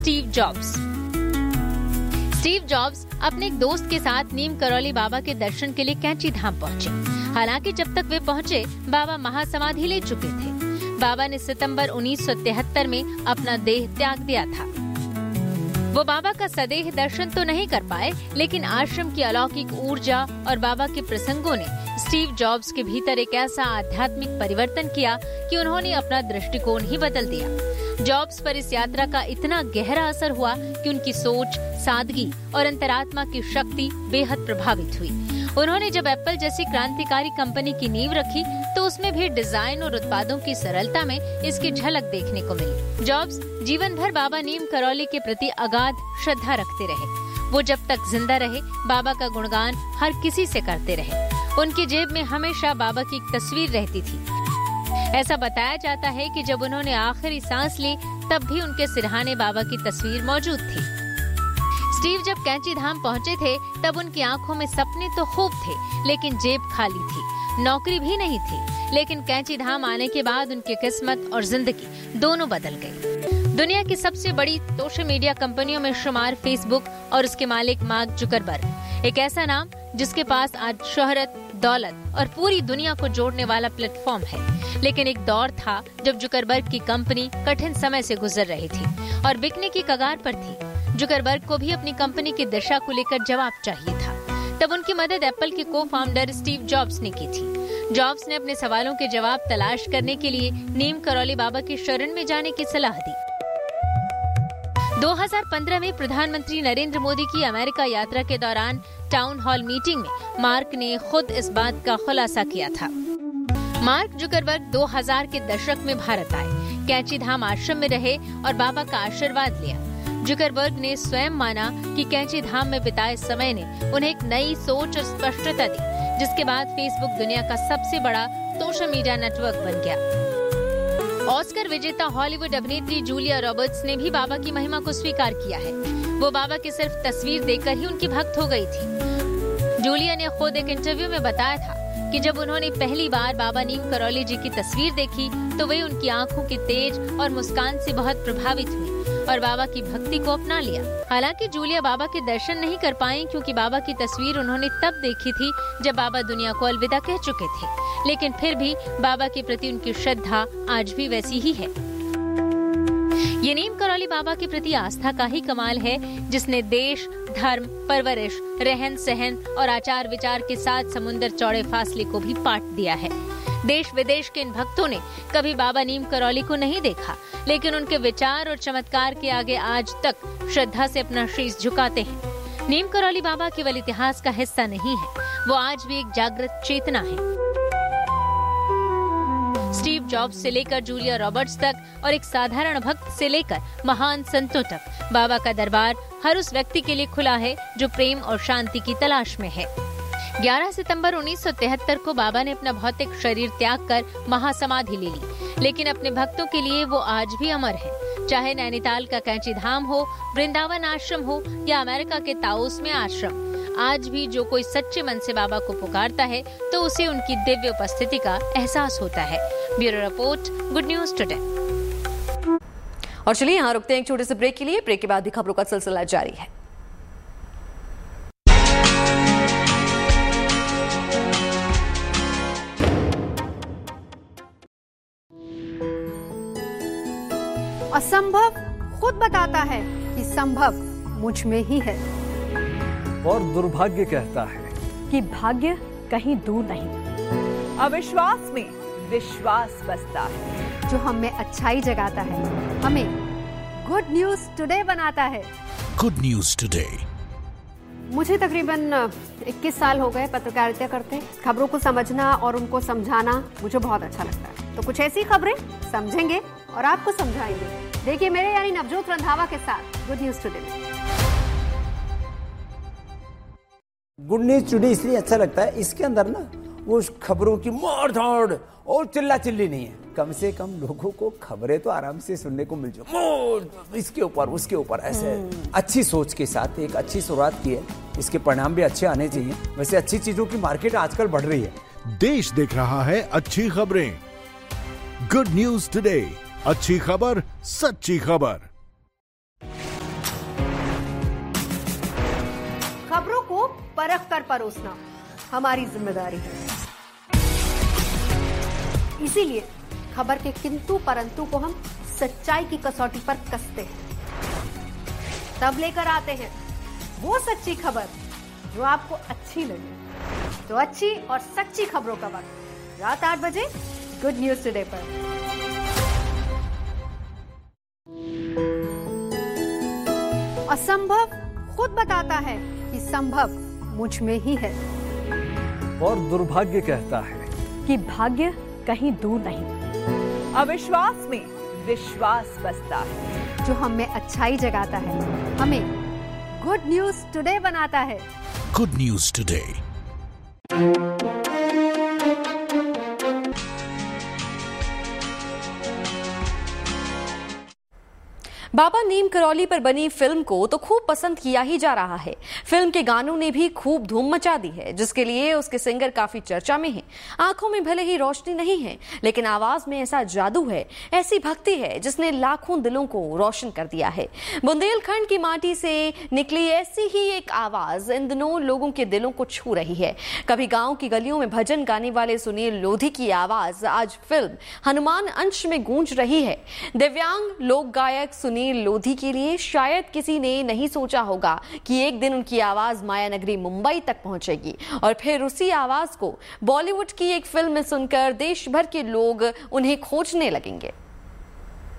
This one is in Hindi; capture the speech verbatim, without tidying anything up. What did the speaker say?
Steve jobs. स्टीव जॉब्स अपने एक दोस्त के साथ नीम करौली बाबा के दर्शन के लिए कैंची धाम पहुंचे। हालांकि जब तक वे पहुंचे बाबा महासमाधि ले चुके थे। बाबा ने सितंबर उन्नीस सौ तिहत्तर में अपना देह त्याग दिया था। वो बाबा का सदेह दर्शन तो नहीं कर पाए, लेकिन आश्रम की अलौकिक ऊर्जा और बाबा के प्रसंगों ने स्टीव जॉब्स के भीतर एक ऐसा आध्यात्मिक परिवर्तन किया कि उन्होंने अपना दृष्टिकोण ही बदल दिया। जॉब्स पर इस यात्रा का इतना गहरा असर हुआ कि उनकी सोच, सादगी और अंतरात्मा की शक्ति बेहद प्रभावित हुई। उन्होंने जब एप्पल जैसी क्रांतिकारी कंपनी की नींव रखी तो उसमें भी डिजाइन और उत्पादों की सरलता में इसकी झलक देखने को मिली। जॉब्स जीवन भर बाबा नीम करौली के प्रति अगाध श्रद्धा रखते रहे। वो जब तक जिंदा रहे बाबा का गुणगान हर किसी से करते रहे। उनकी जेब में हमेशा बाबा की एक तस्वीर रहती थी। ऐसा बताया जाता है कि जब उन्होंने आखिरी सांस ली तब भी उनके सिरहाने बाबा की तस्वीर मौजूद थी। स्टीव जब कैंची धाम पहुंचे थे तब उनकी आंखों में सपने तो खूब थे, लेकिन जेब खाली थी। नौकरी भी नहीं थी, लेकिन कैंची धाम आने के बाद उनकी किस्मत और जिंदगी दोनों बदल गई। दुनिया की सबसे बड़ी सोशल मीडिया कंपनियों में शुमार फेसबुक और उसके मालिक मार्क जुकरबर्ग, एक ऐसा नाम जिसके पास आज शोहरत, दौलत और पूरी दुनिया को जोड़ने वाला प्लेटफॉर्म है। लेकिन एक दौर था जब जुकरबर्ग की कंपनी कठिन समय से गुजर रही थी और बिकने की कगार पर थी। जुकरबर्ग को भी अपनी कंपनी की दिशा को लेकर जवाब चाहिए था। तब उनकी मदद एप्पल के को फाउंडर स्टीव जॉब्स ने की थी। जॉब्स ने अपने सवालों के जवाब तलाश करने के लिए नीम करौली बाबा की शरण में जाने की सलाह दी। दो हज़ार पंद्रह में प्रधानमंत्री नरेंद्र मोदी की अमेरिका यात्रा के दौरान टाउन हॉल मीटिंग में मार्क ने खुद इस बात का खुलासा किया था। मार्क जुकरबर्ग दो हज़ार के दशक में भारत आए, कैंची धाम आश्रम में रहे और बाबा का आशीर्वाद लिया। जुकरबर्ग ने स्वयं माना कि कैंची धाम में बिताए समय ने उन्हें एक नई सोच और स्पष्टता दी, जिसके बाद फेसबुक दुनिया का सबसे बड़ा सोशल मीडिया नेटवर्क बन गया। ऑस्कर विजेता हॉलीवुड अभिनेत्री जूलिया रॉबर्ट्स ने भी बाबा की महिमा को स्वीकार किया है। वो बाबा की सिर्फ तस्वीर देखकर ही उनकी भक्त हो गई थी। जूलिया ने खुद एक इंटरव्यू में बताया था कि जब उन्होंने पहली बार बाबा नीम करौली जी की तस्वीर देखी तो वे उनकी आंखों की तेज और मुस्कान से बहुत प्रभावित हुई और बाबा की भक्ति को अपना लिया। हालांकि जूलिया बाबा के दर्शन नहीं कर पाई, क्योंकि बाबा की तस्वीर उन्होंने तब देखी थी जब बाबा दुनिया को अलविदा कह चुके थे। लेकिन फिर भी बाबा के प्रति उनकी श्रद्धा आज भी वैसी ही है। ये नीम करौली बाबा के प्रति आस्था का ही कमाल है, जिसने देश, धर्म, परवरिश, रहन सहन और आचार विचार के साथ समुद्र चौड़े फासले को भी पाट दिया है। देश विदेश के इन भक्तों ने कभी बाबा नीम करौली को नहीं देखा, लेकिन उनके विचार और चमत्कार के आगे आज तक श्रद्धा से अपना शीश झुकाते हैं। नीम करौली बाबा केवल इतिहास का हिस्सा नहीं है, वो आज भी एक जागृत चेतना है। स्टीव जॉब्स से लेकर जूलिया रॉबर्ट्स तक और एक साधारण भक्त से लेकर महान संतों तक बाबा का दरबार हर उस व्यक्ति के लिए खुला है जो प्रेम और शांति की तलाश में है। ग्यारह सितंबर उन्नीस सौ तिहत्तर को बाबा ने अपना भौतिक शरीर त्याग कर महासमाधि ले ली, लेकिन अपने भक्तों के लिए वो आज भी अमर है। चाहे नैनीताल का कैंची धाम हो, वृंदावन आश्रम हो या अमेरिका के ताओस में आश्रम, आज भी जो कोई सच्चे मन से बाबा को पुकारता है तो उसे उनकी दिव्य उपस्थिति का एहसास होता है। Bureau report, good news today. और चलिए यहाँ रुकते हैं एक छोटे से ब्रेक के लिए। ब्रेक के बाद भी खबरों का सिलसिला जारी है। असंभव खुद बताता है कि संभव मुझ में ही है, और दुर्भाग्य कहता है कि भाग्य कहीं दूर नहीं। अविश्वास में विश्वास बसता है, जो हम में अच्छाई जगाता है, हमें गुड न्यूज टुडे बनाता है। Good news today. मुझे तकरीबन इक्कीस साल हो गए पत्रकारिता करते। खबरों को समझना और उनको समझाना मुझे बहुत अच्छा लगता है। तो कुछ ऐसी खबरें समझेंगे और आपको समझाएंगे। देखिए मेरे यानी नवजोत रंधावा के साथ गुड न्यूज टुडे में। गुड न्यूज टुडे इसलिए अच्छा लगता है, इसके अंदर ना वो खबरों की मार धाड़ और चिल्ला चिल्ली नहीं है। कम से कम लोगों को खबरें तो आराम से सुनने को मिल जाए, इसके ऊपर उसके ऊपर ऐसे अच्छी सोच के साथ एक अच्छी शुरुआत की है। इसके परिणाम भी अच्छे आने चाहिए। वैसे अच्छी चीजों की मार्केट आजकल बढ़ रही है। देश देख रहा है अच्छी खबरें। गुड न्यूज टुडे, अच्छी खबर, सच्ची खबर। परख कर परोसना हमारी जिम्मेदारी है। इसीलिए खबर के किंतु परंतु को हम सच्चाई की कसौटी पर कसते हैं, तब लेकर आते हैं वो सच्ची खबर जो आपको अच्छी लगे। तो अच्छी और सच्ची खबरों का वक्त रात आठ बजे गुड न्यूज टुडे पर। असंभव खुद बताता है कि संभव मुझ में ही है, और दुर्भाग्य कहता है कि भाग्य कहीं दूर नहीं। अविश्वास में विश्वास बसता है। जो हम में अच्छाई जगाता है, हमें गुड न्यूज टुडे बनाता है। Good news today. बाबा नीम करौली पर बनी फिल्म को तो खूब पसंद किया ही जा रहा है। फिल्म के गानों ने भी खूब धूम मचा दी है, जिसके लिए उसके सिंगर काफी चर्चा में हैं। आंखों में भले ही रोशनी नहीं है, लेकिन आवाज में ऐसा जादू है, ऐसी भक्ति है जिसने लाखों दिलों को रोशन कर दिया है। बुंदेलखंड की माटी से निकली ऐसी ही एक आवाज इन दिनों लोगों के दिलों को छू रही है। कभी गाँव की गलियों में भजन गाने वाले सुनील लोधी की आवाज आज फिल्म हनुमान अंश में गूंज रही है। दिव्यांग लोक गायक सुनील लोधी के लिए शायद किसी ने नहीं सोचा होगा कि एक दिन उनकी आवाज माया नगरी मुंबई तक पहुंचेगी और फिर उसी आवाज को बॉलीवुड की एक फिल्म में सुनकर देश भर के लोग उन्हें खोजने लगेंगे।